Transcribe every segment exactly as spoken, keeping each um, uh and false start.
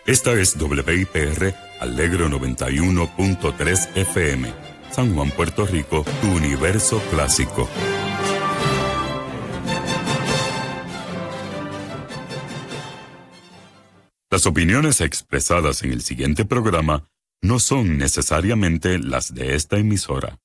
Esta es W I P R Alegro noventa y uno punto tres F M. San Juan, Puerto Rico, tu universo clásico. Las opiniones expresadas en el siguiente programa no son necesariamente las de esta emisora.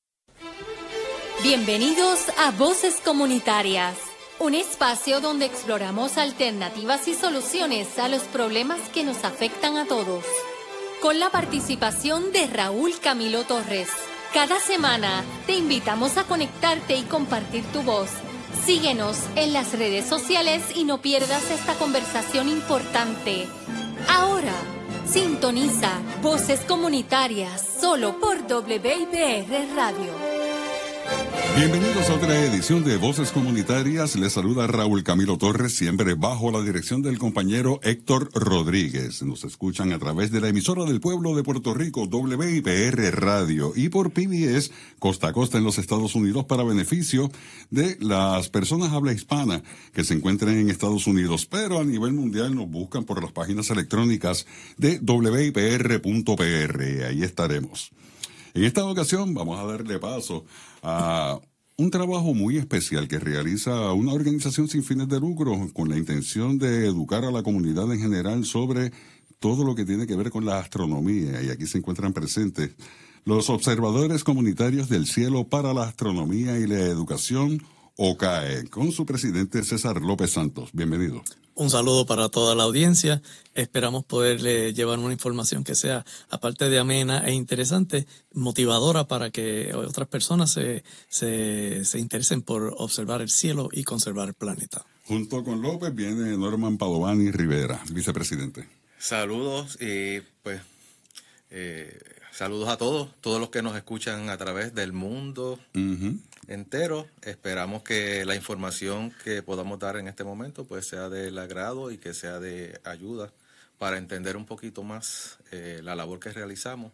Bienvenidos a Voces Comunitarias, un espacio donde exploramos alternativas y soluciones a los problemas que nos afectan a todos. Con la participación de Raúl Camilo Torres. Cada semana te invitamos a conectarte y compartir tu voz. Síguenos en las redes sociales y no pierdas esta conversación importante. Ahora, sintoniza Voces Comunitarias solo por W I P R Radio. Bienvenidos a otra edición de Voces Comunitarias. Les saluda Raúl Camilo Torres, siempre bajo la dirección del compañero Héctor Rodríguez. Nos escuchan a través de la emisora del pueblo de Puerto Rico, W I P R Radio, y por P B S costa a costa en los Estados Unidos para beneficio de las personas habla hispana que se encuentren en Estados Unidos, pero a nivel mundial nos buscan por las páginas electrónicas de w i p r punto p r. Ahí estaremos. En esta ocasión vamos a darle paso a un trabajo muy especial que realiza una organización sin fines de lucro con la intención de educar a la comunidad en general sobre todo lo que tiene que ver con la astronomía. Y aquí se encuentran presentes los observadores comunitarios del cielo para la astronomía y la educación, O C A E, con su presidente César López Santos. Bienvenido. Un saludo para toda la audiencia. Esperamos poderle llevar una información que sea, aparte de amena e interesante, motivadora para que otras personas se, se, se interesen por observar el cielo y conservar el planeta. Junto con López viene Norman Padovani Rivera, vicepresidente. Saludos y pues eh, saludos a todos, todos los que nos escuchan a través del mundo uh-huh. entero. Esperamos que la información que podamos dar en este momento pues sea del agrado y que sea de ayuda para entender un poquito más eh, la labor que realizamos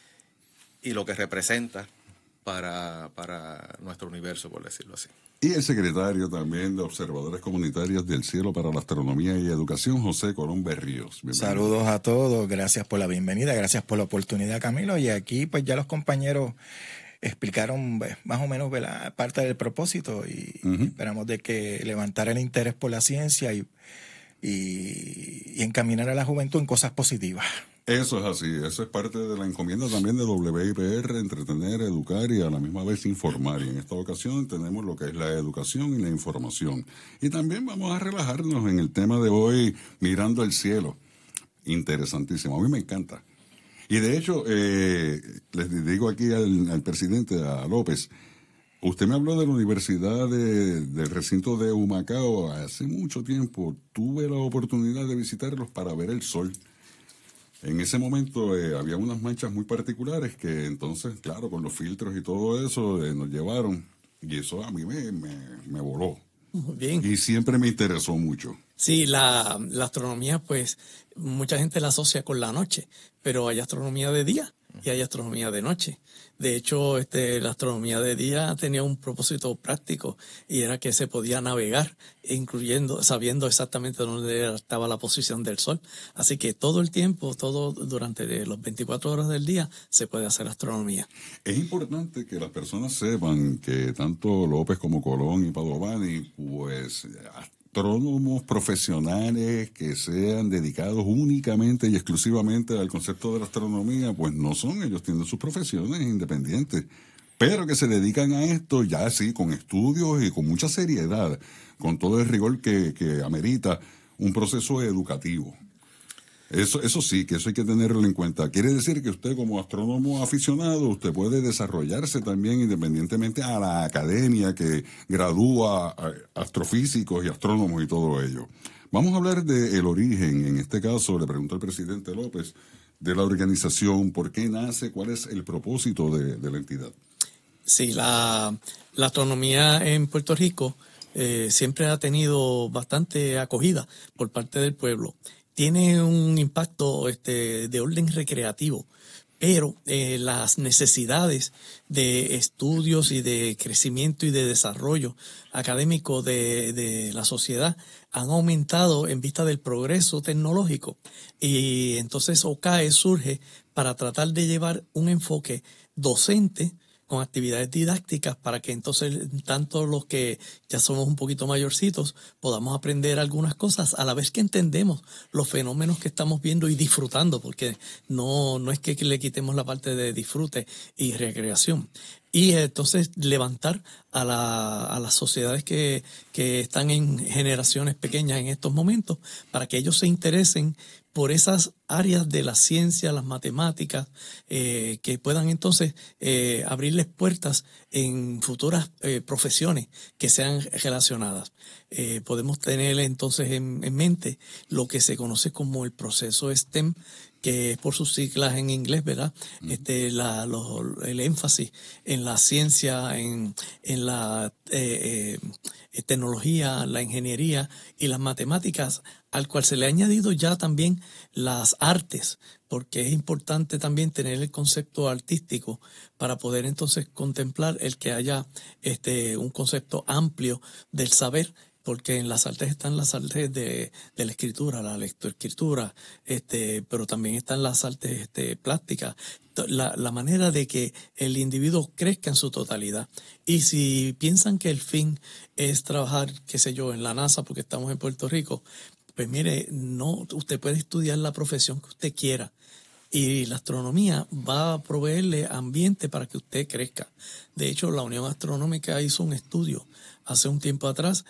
y lo que representa para, para nuestro universo, por decirlo así. Y el secretario también de Observadores Comunitarios del Cielo para la Astronomía y Educación, José Colón Berríos. Bienvenido. Saludos a todos, gracias por la bienvenida, gracias por la oportunidad, Camilo. Y aquí pues ya los compañeros explicaron pues, más o menos ¿verdad? parte del propósito y uh-huh. esperamos de que levantar el interés por la ciencia y, y, y encaminar a la juventud en cosas positivas. Eso es así, eso es parte de la encomienda también de W I P R, entretener, educar y a la misma vez informar. Y en esta ocasión tenemos lo que es la educación y la información. Y también vamos a relajarnos en el tema de hoy, mirando el cielo. Interesantísimo, a mí me encanta. Y de hecho, eh, les digo aquí al, al presidente, a López, usted me habló de la Universidad de, del recinto de Humacao hace mucho tiempo. Tuve la oportunidad de visitarlos para ver el sol. En ese momento eh, había unas manchas muy particulares que entonces, claro, con los filtros y todo eso eh, nos llevaron. Y eso a mí me, me, me voló. Muy bien. Y siempre me interesó mucho. Sí, la, la astronomía, pues, mucha gente la asocia con la noche, pero hay astronomía de día y hay astronomía de noche. De hecho, este, la astronomía de día tenía un propósito práctico y era que se podía navegar, incluyendo, sabiendo exactamente dónde estaba la posición del sol. Así que todo el tiempo, todo durante los veinticuatro horas del día, se puede hacer astronomía. Es importante que las personas sepan que tanto López como Colón y Padovani, pues, astrónomos profesionales que sean dedicados únicamente y exclusivamente al concepto de la astronomía, pues no son, ellos tienen sus profesiones independientes, pero que se dedican a esto ya así, con estudios y con mucha seriedad, con todo el rigor que, que amerita un proceso educativo. Eso, eso sí, que eso hay que tenerlo en cuenta. Quiere decir que usted como astrónomo aficionado, usted puede desarrollarse también independientemente a la academia que gradúa astrofísicos y astrónomos y todo ello. Vamos a hablar del origen, en este caso le pregunto al presidente López, de la organización, por qué nace, cuál es el propósito de, de la entidad. Sí, la, la astronomía en Puerto Rico eh, siempre ha tenido bastante acogida por parte del pueblo. Tiene un impacto este, de orden recreativo, pero eh, las necesidades de estudios y de crecimiento y de desarrollo académico de, de la sociedad han aumentado en vista del progreso tecnológico, y entonces O C A E surge para tratar de llevar un enfoque docente con actividades didácticas para que entonces tanto los que ya somos un poquito mayorcitos podamos aprender algunas cosas a la vez que entendemos los fenómenos que estamos viendo y disfrutando, porque no, no es que le quitemos la parte de disfrute y recreación. Y entonces levantar a, la, a las sociedades que, que están en generaciones pequeñas en estos momentos para que ellos se interesen por esas áreas de la ciencia, las matemáticas, eh, que puedan entonces eh, abrirles puertas en futuras eh, profesiones que sean relacionadas. Eh, podemos tener entonces en, en mente lo que se conoce como el proceso STEM, que es por sus siglas en inglés, ¿verdad? Mm. Este, la, lo, el énfasis en la ciencia, en, en la eh, eh, tecnología, la ingeniería y las matemáticas, al cual se le ha añadido ya también las artes, porque es importante también tener el concepto artístico para poder entonces contemplar el que haya este, un concepto amplio del saber, porque en las artes están las artes de, de la escritura, la lectoescritura, este, pero también están las artes este, plásticas, la, la manera de que el individuo crezca en su totalidad. Y si piensan que el fin es trabajar, qué sé yo, en la NASA porque estamos en Puerto Rico, pues mire, no, usted puede estudiar la profesión que usted quiera, y la astronomía va a proveerle ambiente para que usted crezca. De hecho, la Unión Astronómica hizo un estudio hace un tiempo atrás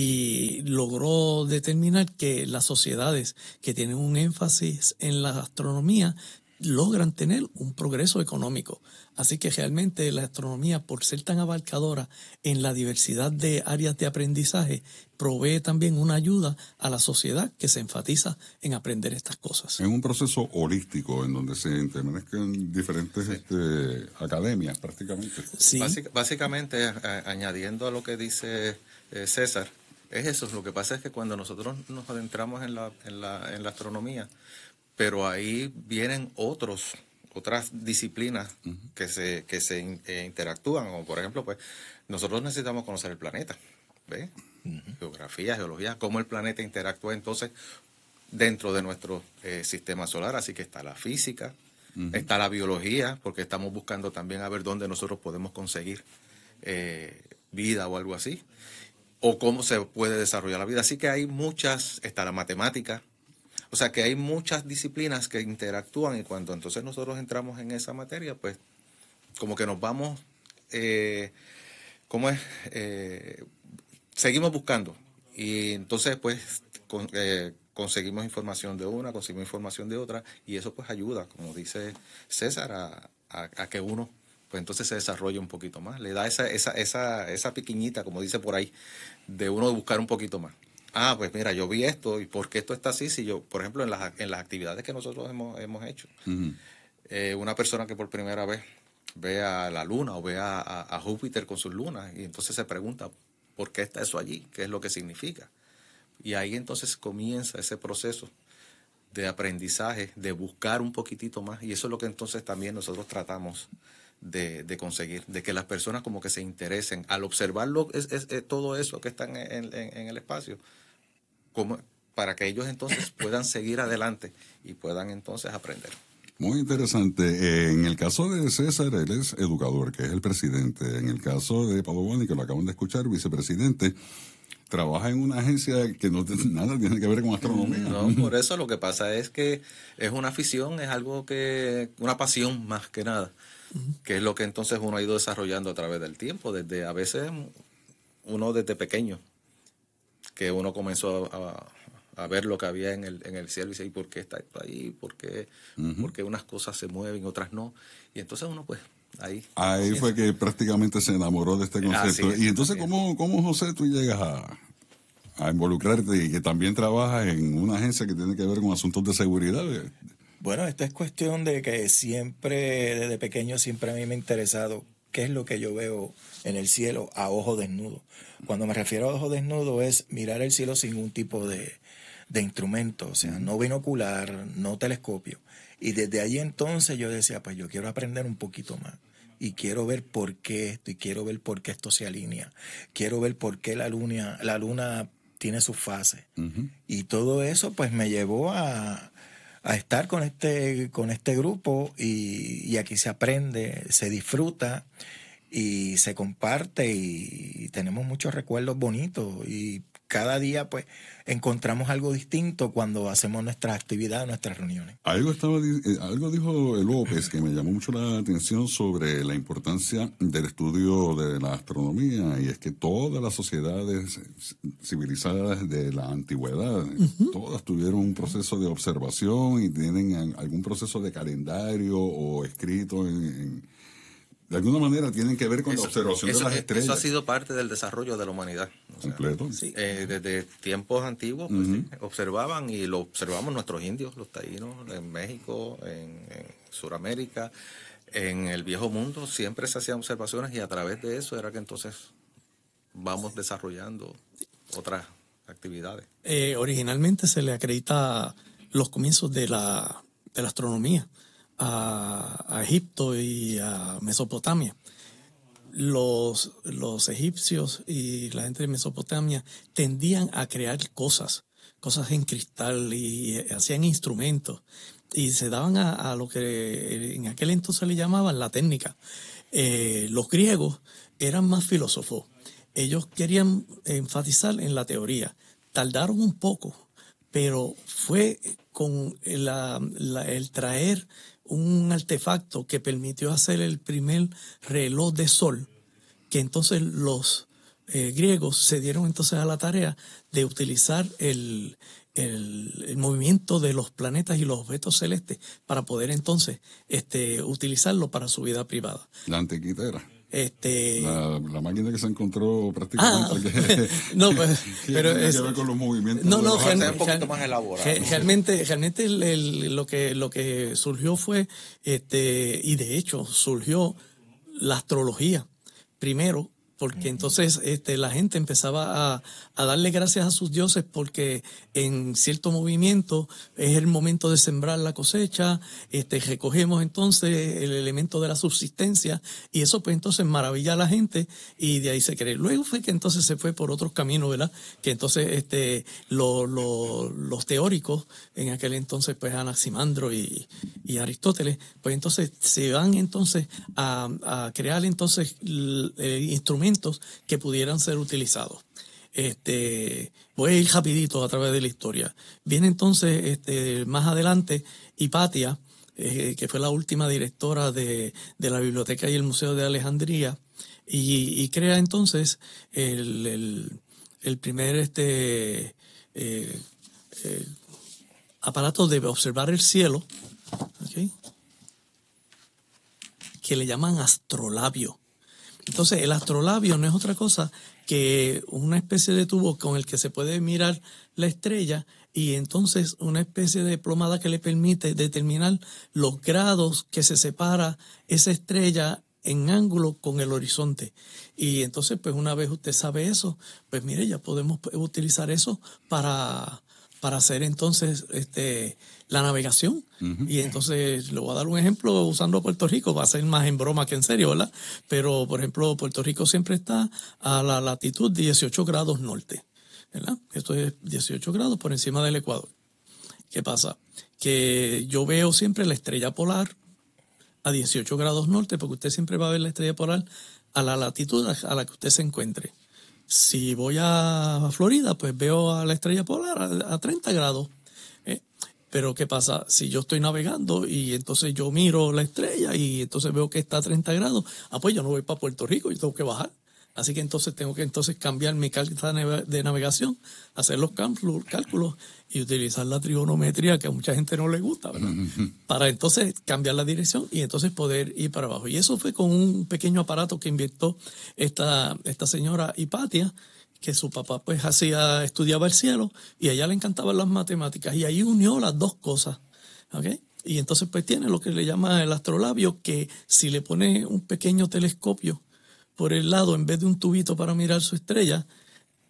y logró determinar que las sociedades que tienen un énfasis en la astronomía logran tener un progreso económico. Así que realmente la astronomía, por ser tan abarcadora en la diversidad de áreas de aprendizaje, provee también una ayuda a la sociedad que se enfatiza en aprender estas cosas. Es un proceso holístico en donde se intermezclan diferentes sí. este, academias prácticamente. Sí. Básic, básicamente, a, añadiendo a lo que dice eh, César, es eso. Lo que pasa es que cuando nosotros nos adentramos en la, en la, en la astronomía, pero ahí vienen otros otras disciplinas uh-huh. que se que se eh, interactúan, como por ejemplo, pues nosotros necesitamos conocer el planeta, ¿ves? Uh-huh. Geografía, geología, cómo el planeta interactúa entonces dentro de nuestro eh, sistema solar. Así que está la física, uh-huh. está la biología, porque estamos buscando también a ver dónde nosotros podemos conseguir eh, vida o algo así, o cómo se puede desarrollar la vida. Así que hay muchas, está la matemática. O sea que hay muchas disciplinas que interactúan, y cuando entonces nosotros entramos en esa materia, pues como que nos vamos, eh, ¿cómo es? Eh, seguimos buscando, y entonces pues con, eh, conseguimos información de una, conseguimos información de otra, y eso pues ayuda, como dice César, a, a, a que uno pues entonces se desarrolle un poquito más, le da esa, esa, esa, esa piquiñita, como dice por ahí, de uno buscar un poquito más. Ah, pues mira, yo vi esto, y ¿por qué esto está así? Si yo, por ejemplo, en las, en las actividades que nosotros hemos, hemos hecho, uh-huh. eh, una persona que por primera vez ve a la luna o ve a, a, a Júpiter con sus lunas, y entonces se pregunta, ¿por qué está eso allí? ¿Qué es lo que significa? Y ahí entonces comienza ese proceso de aprendizaje, de buscar un poquitito más, y eso es lo que entonces también nosotros tratamos de, de conseguir, de que las personas como que se interesen al observarlo, es, es, es todo eso que está en, en, en el espacio, como para que ellos entonces puedan seguir adelante y puedan entonces aprender. Muy interesante. En el caso de César, él es educador, que es el presidente. En el caso de Padovani, que lo acaban de escuchar, vicepresidente, trabaja en una agencia que no nada tiene que ver con astronomía. No, por eso lo que pasa es que es una afición, es algo que, una pasión más que nada, uh-huh. que es lo que entonces uno ha ido desarrollando a través del tiempo, desde a veces uno desde pequeño, que uno comenzó a, a ver lo que había en el, en el cielo y dice, ¿y por qué está esto ahí? ¿Por qué, uh-huh. ¿Por qué unas cosas se mueven y otras no? Y entonces uno pues ahí... Ahí comienza. Fue que prácticamente se enamoró de este concepto. Es, y entonces, ¿cómo, ¿cómo, José, tú llegas a, a involucrarte y que también trabajas en una agencia que tiene que ver con asuntos de seguridad? Bueno, esto es cuestión de que siempre, desde pequeño, siempre a mí me ha interesado qué es lo que yo veo en el cielo a ojo desnudo. Cuando me refiero a ojo desnudo es mirar el cielo sin un tipo de, de instrumentos, o sea, no binocular, no telescopio. Y desde ahí entonces yo decía, pues yo quiero aprender un poquito más. Y quiero ver por qué esto, y quiero ver por qué esto se alinea. Quiero ver por qué la luna, la luna tiene sus fases. Uh-huh. Y todo eso pues me llevó a, a estar con este, con este grupo y, y aquí se aprende, se disfruta y se comparte y, y tenemos muchos recuerdos bonitos y cada día pues encontramos algo distinto cuando hacemos nuestras actividades, nuestras reuniones. Algo, estaba, algo dijo López que me llamó mucho la atención sobre la importancia del estudio de la astronomía, y es que todas las sociedades civilizadas de la antigüedad, uh-huh. todas tuvieron un proceso de observación y tienen algún proceso de calendario o escrito en... en de alguna manera tienen que ver con eso, la observación eso, de las estrellas. Eso ha sido parte del desarrollo de la humanidad. O sea, completo. Sí. Eh, desde tiempos antiguos pues, uh-huh. sí, observaban, y lo observamos nuestros indios, los taínos, en México, en, en Sudamérica, en el viejo mundo, siempre se hacían observaciones y a través de eso era que entonces vamos desarrollando otras actividades. Eh, originalmente se le acredita los comienzos de la, de la astronomía A, a Egipto y a Mesopotamia. Los, los egipcios y la gente de Mesopotamia tendían a crear cosas, cosas en cristal y hacían instrumentos y se daban a, a lo que en aquel entonces le llamaban la técnica. Eh, los griegos eran más filósofos. Ellos querían enfatizar en la teoría. Tardaron un poco, pero fue con la, la, el traer un artefacto que permitió hacer el primer reloj de sol, que entonces los eh, griegos se dieron entonces a la tarea de utilizar el, el, el movimiento de los planetas y los objetos celestes para poder entonces este, utilizarlo para su vida privada. La antiquitera. Este... La, la máquina que se encontró prácticamente. Ah, que, no, pues, que pero tiene es, que ver con los movimientos. No, no, real, un poquito más elaborado. Realmente, realmente el, el, lo que lo que surgió fue, este, y de hecho surgió la astrología primero, porque entonces este, la gente empezaba a, a darle gracias a sus dioses porque en cierto movimiento es el momento de sembrar la cosecha, este, recogemos entonces el elemento de la subsistencia y eso pues entonces maravilla a la gente y de ahí se cree. Luego fue que entonces se fue por otros caminos, ¿verdad? Que entonces este, lo, lo, los teóricos, en aquel entonces pues Anaximandro y, y Aristóteles, pues entonces se van entonces a, a crear entonces eh, instrumentos que pudieran ser utilizados. Este, voy a ir rapidito a través de la historia. Viene entonces este, más adelante Hipatia, eh, que fue la última directora de, de la Biblioteca y el Museo de Alejandría, y, y crea entonces el, el, el primer este, eh, eh, aparato de observar el cielo, ¿okay? Que le llaman astrolabio. Entonces, el astrolabio no es otra cosa que una especie de tubo con el que se puede mirar la estrella y entonces una especie de plomada que le permite determinar los grados que se separa esa estrella en ángulo con el horizonte. Y entonces, pues una vez usted sabe eso, pues mire, ya podemos utilizar eso para... para hacer entonces este, la navegación. Uh-huh. Y entonces le voy a dar un ejemplo usando Puerto Rico, va a ser más en broma que en serio, ¿verdad? Pero, por ejemplo, Puerto Rico siempre está a la latitud dieciocho grados norte, ¿verdad? Esto es dieciocho grados por encima del Ecuador. ¿Qué pasa? Que yo veo siempre la estrella polar a dieciocho grados norte, porque usted siempre va a ver la estrella polar a la latitud a la que usted se encuentre. Si voy a Florida, pues veo a la estrella polar a, a treinta grados. ¿eh? Pero ¿qué pasa? Si yo estoy navegando y entonces yo miro la estrella y entonces veo que está a treinta grados, ah, pues yo no voy para Puerto Rico, yo tengo que bajar. Así que entonces tengo que entonces cambiar mi carta de navegación, hacer los cálculos y utilizar la trigonometría, que a mucha gente no le gusta, ¿verdad? Para entonces cambiar la dirección y entonces poder ir para abajo. Y eso fue con un pequeño aparato que inventó esta, esta señora Hipatia, que su papá pues hacía, estudiaba el cielo y a ella le encantaban las matemáticas y ahí unió las dos cosas, ¿ok? Y entonces pues tiene lo que le llama el astrolabio, que si le pone un pequeño telescopio por el lado, en vez de un tubito para mirar su estrella,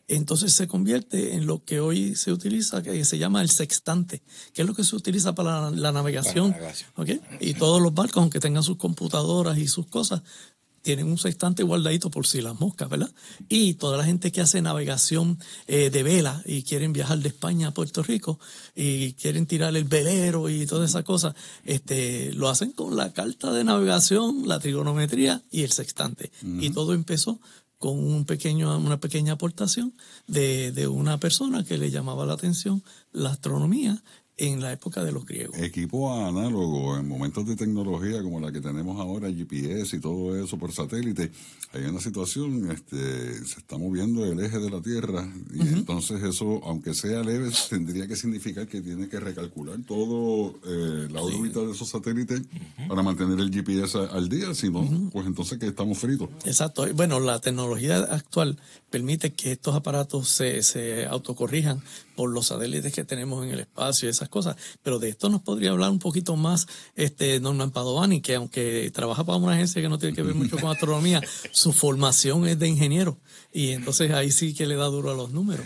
entonces se convierte en lo que hoy se utiliza, que se llama el sextante, que es lo que se utiliza para la, la navegación. Para la navegación. ¿Okay? Y todos los barcos, aunque tengan sus computadoras y sus cosas, tienen un sextante guardadito por si las moscas, ¿verdad? Y toda la gente que hace navegación eh, de vela y quieren viajar de España a Puerto Rico y quieren tirar el velero y toda esa cosa, este, lo hacen con la carta de navegación, la trigonometría y el sextante. Uh-huh. Y todo empezó con un pequeño, una pequeña aportación de, de una persona que le llamaba la atención la astronomía en la época de los griegos. Equipo análogo en momentos de tecnología como la que tenemos ahora, G P S y todo eso por satélite, hay una situación, este, se está moviendo el eje de la Tierra y uh-huh. entonces eso, aunque sea leve, tendría que significar que tiene que recalcular todo eh, la órbita sí. de esos satélites uh-huh. para mantener el G P S al día, si no, uh-huh. pues entonces que estamos fritos. Exacto. Bueno, la tecnología actual permite que estos aparatos se, se autocorrijan por los satélites que tenemos en el espacio y esas cosas, pero de esto nos podría hablar un poquito más este Norman Padovani, que aunque trabaja para una agencia que no tiene que ver mucho con astronomía, su formación es de ingeniero y entonces ahí sí que le da duro a los números.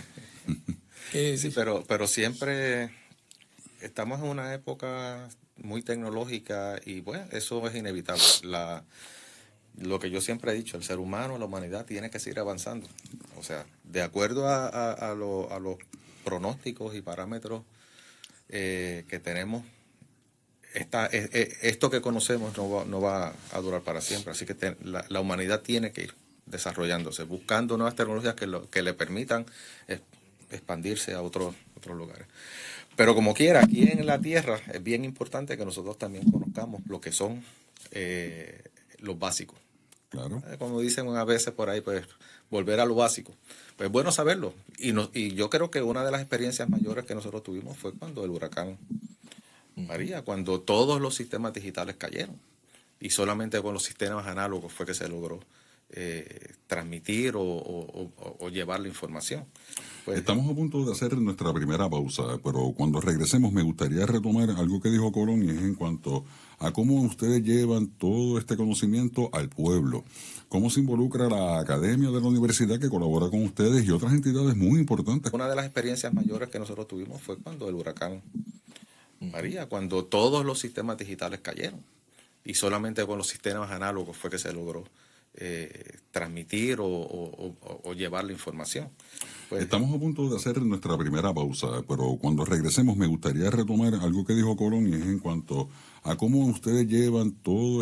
Eh, sí, pero, pero siempre estamos en una época muy tecnológica y bueno, eso es inevitable. La, lo que yo siempre he dicho, el ser humano, la humanidad tiene que seguir avanzando. O sea, de acuerdo a, a, a, lo, a los pronósticos y parámetros eh, que tenemos, esta, eh, eh, esto que conocemos no va, no va a durar para siempre, así que te, la, la humanidad tiene que ir desarrollándose, buscando nuevas tecnologías que, lo, que le permitan es, expandirse a otros otros lugares. Pero como quiera, aquí en la Tierra es bien importante que nosotros también conozcamos lo que son eh, los básicos. Claro. Eh, como dicen a veces por ahí, pues volver a lo básico. Pues es bueno saberlo. Y, no, y yo creo que una de las experiencias mayores que nosotros tuvimos fue cuando el huracán María, cuando todos los sistemas digitales cayeron. Y solamente con los sistemas análogos fue que se logró eh, transmitir o, o, o, o llevar la información. Pues, Estamos a punto de hacer nuestra primera pausa, pero cuando regresemos me gustaría retomar algo que dijo Colón, y es en cuanto a cómo ustedes llevan todo este conocimiento al pueblo. Cómo se involucra la academia de la universidad que colabora con ustedes y otras entidades muy importantes. Una de las experiencias mayores que nosotros tuvimos fue cuando el huracán María, cuando todos los sistemas digitales cayeron. Y solamente con los sistemas análogos fue que se logró eh, transmitir o, o, o, o llevar la información. Pues, Estamos a punto de hacer nuestra primera pausa, pero cuando regresemos me gustaría retomar algo que dijo Colón, y es en cuanto a cómo ustedes llevan todo